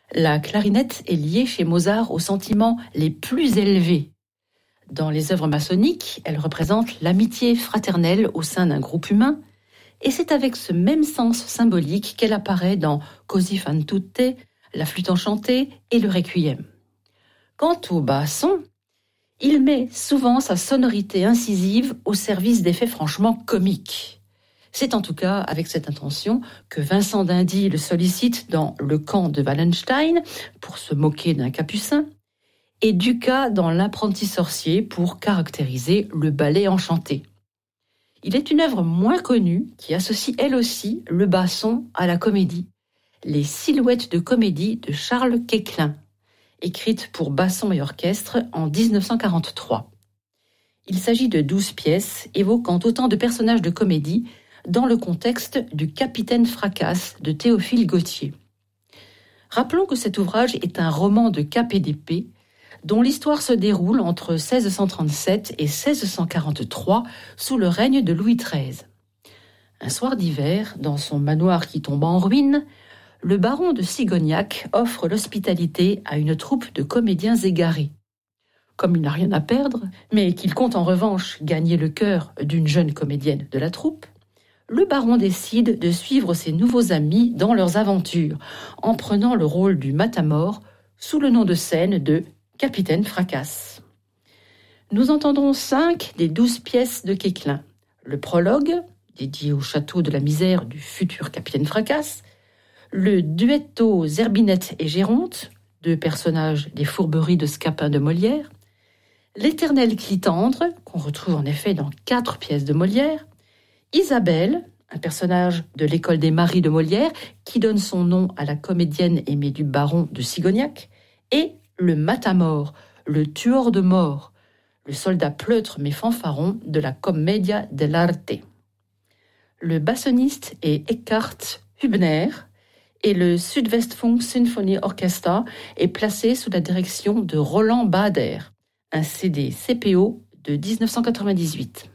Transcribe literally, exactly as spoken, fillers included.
La clarinette est liée chez Mozart aux sentiments les plus élevés. Dans les œuvres maçonniques, elle représente l'amitié fraternelle au sein d'un groupe humain, et c'est avec ce même sens symbolique qu'elle apparaît dans Così fan tutte, la flûte enchantée et le requiem. Quant au basson, il met souvent sa sonorité incisive au service d'effets franchement comiques. C'est en tout cas avec cette intention que Vincent d'Indy le sollicite dans Le camp de Wallenstein pour se moquer d'un capucin et Dukas dans L'apprenti sorcier pour caractériser le ballet enchanté. Il est une œuvre moins connue qui associe elle aussi le basson à la comédie, Les silhouettes de comédie de Charles Quéclin, écrite pour basson et orchestre en dix-neuf cent quarante-trois. Il s'agit de douze pièces évoquant autant de personnages de comédie dans le contexte du Capitaine Fracasse de Théophile Gautier. Rappelons que cet ouvrage est un roman de cap et d'épée dont l'histoire se déroule entre seize cent trente-sept et seize cent quarante-trois sous le règne de Louis treize. Un soir d'hiver, dans son manoir qui tombe en ruine, le baron de Sigognac offre l'hospitalité à une troupe de comédiens égarés. Comme il n'a rien à perdre, mais qu'il compte en revanche gagner le cœur d'une jeune comédienne de la troupe, le baron décide de suivre ses nouveaux amis dans leurs aventures, en prenant le rôle du matamor sous le nom de scène de Capitaine Fracasse. Nous entendrons cinq des douze pièces de Quéclin. Le prologue, dédié au château de la misère du futur Capitaine Fracasse, le duetto Zerbinette et Géronte, deux personnages des fourberies de Scapin de Molière, l'éternel Clitandre, qu'on retrouve en effet dans quatre pièces de Molière, Isabelle, un personnage de l'école des Maris de Molière, qui donne son nom à la comédienne aimée du baron de Sigognac, et le matamor, le tueur de mort, le soldat pleutre mais fanfaron de la Commedia dell'arte. Le bassoniste est Eckhard Hübner et le Südwestfunk Symphony Orchestra est placé sous la direction de Roland Bader, un C D C P O de dix-neuf cent quatre-vingt-dix-huit.